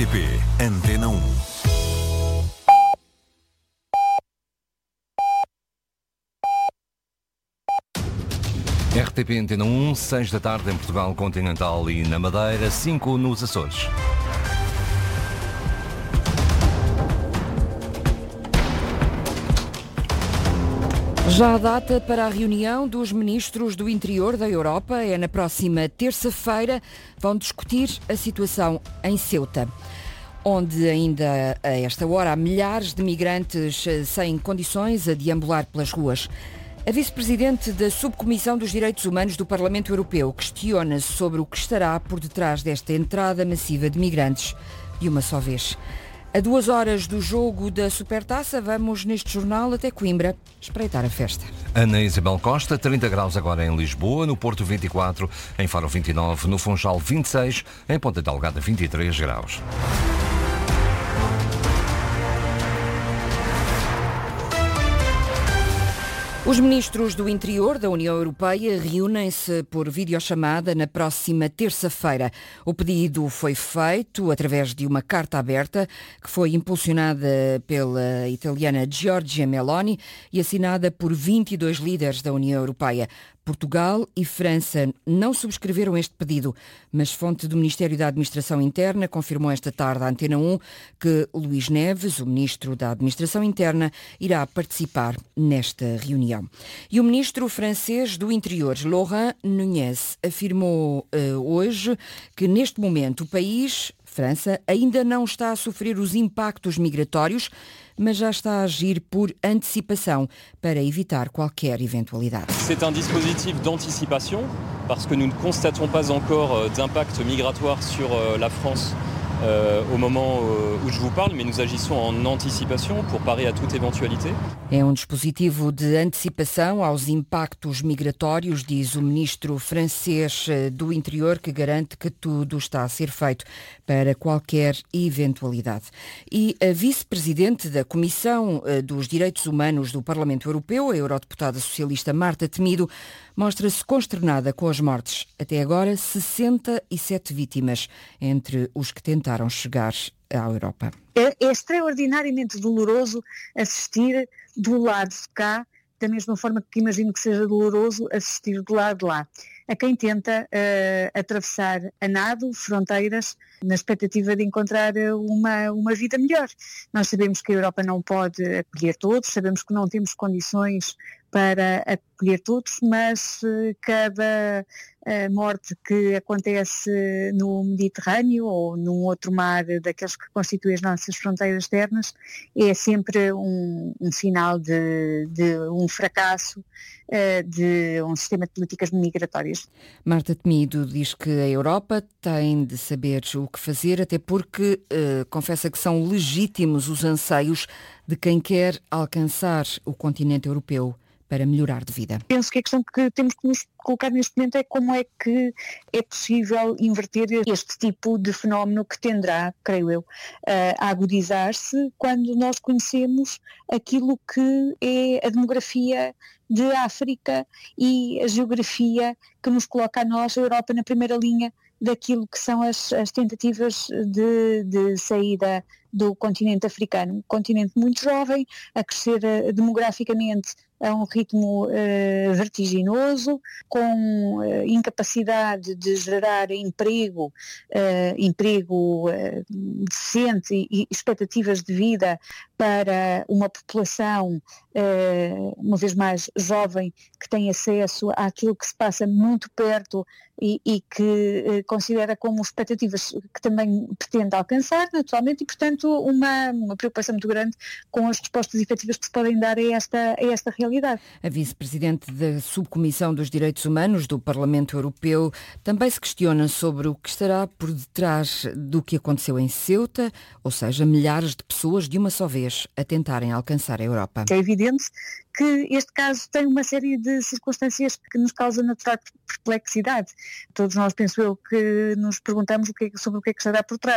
RTP Antena 1. RTP Antena 1, 6 da tarde em Portugal Continental e na Madeira, 5 nos Açores. Já a data para a reunião dos ministros do interior da Europa é na próxima terça-feira. Vão discutir a situação em Ceuta, onde ainda a esta hora há milhares de migrantes sem condições a deambular pelas ruas. A vice-presidente da Subcomissão dos Direitos Humanos do Parlamento Europeu questiona-se sobre o que estará por detrás desta entrada massiva de migrantes de uma só vez. A 2 horas do jogo da Supertaça, vamos neste jornal até Coimbra espreitar a festa. Ana Isabel Costa, 30 graus agora em Lisboa, no Porto 24, em Faro 29, no Funchal 26, em Ponta Delgada 23 graus. Os ministros do Interior da União Europeia reúnem-se por videochamada na próxima terça-feira. O pedido foi feito através de uma carta aberta que foi impulsionada pela italiana Giorgia Meloni e assinada por 22 líderes da União Europeia. Portugal e França não subscreveram este pedido, mas fonte do Ministério da Administração Interna confirmou esta tarde à Antena 1 que Luís Neves, o ministro da Administração Interna, irá participar nesta reunião. E o ministro francês do Interior, Laurent Nunez, afirmou hoje que neste momento o país, França, ainda não está a sofrer os impactos migratórios, mas já está a agir por antecipação para evitar qualquer eventualidade. C'est un dispositif d'anticipation parce que nous ne constatons pas encore d'impact migratoire sur la France au moment où je vous parle, mais nous agissons en anticipation pour parer à toute éventualité. É um dispositivo de antecipação aos impactos migratórios, diz o ministro francês do Interior, que garante que tudo está a ser feito para qualquer eventualidade. E a vice-presidente da Comissão dos Direitos Humanos do Parlamento Europeu, a eurodeputada socialista Marta Temido, mostra-se consternada com as mortes. Até agora, 67 vítimas, entre os que tentaram chegar à Europa. É extraordinariamente doloroso assistir do lado de cá, da mesma forma que imagino que seja doloroso assistir do lado de lá, a quem tenta atravessar a nado fronteiras na expectativa de encontrar uma vida melhor. Nós sabemos que a Europa não pode acolher todos, sabemos que não temos condições para acolher todos, mas cada morte que acontece no Mediterrâneo ou num outro mar daqueles que constituem as nossas fronteiras externas é sempre um sinal de um fracasso de um sistema de políticas migratórias. Marta Temido diz que a Europa tem de saber o que fazer, até porque confessa que são legítimos os anseios de quem quer alcançar o continente europeu para melhorar de vida. Penso que a questão que temos que nos colocar neste momento é como é que é possível inverter este tipo de fenómeno que tenderá, creio eu, a agudizar-se quando nós conhecemos aquilo que é a demografia de África e a geografia que nos coloca a nós, a Europa, na primeira linha daquilo que são as tentativas de saída do continente africano. Um continente muito jovem, a crescer demograficamente a um ritmo vertiginoso, com incapacidade de gerar emprego decente e expectativas de vida para uma população, uma vez mais jovem, que tem acesso àquilo que se passa muito perto e que considera como expectativas que também pretende alcançar, naturalmente, e portanto uma preocupação muito grande com as respostas efetivas que se podem dar a esta realidade. A vice-presidente da Subcomissão dos Direitos Humanos do Parlamento Europeu também se questiona sobre o que estará por detrás do que aconteceu em Ceuta, ou seja, milhares de pessoas de uma só vez a tentarem alcançar a Europa. É evidente que este caso tem uma série de circunstâncias que nos causam natural perplexidade. Todos nós, penso eu, que nos perguntamos sobre o que é que estará por trás.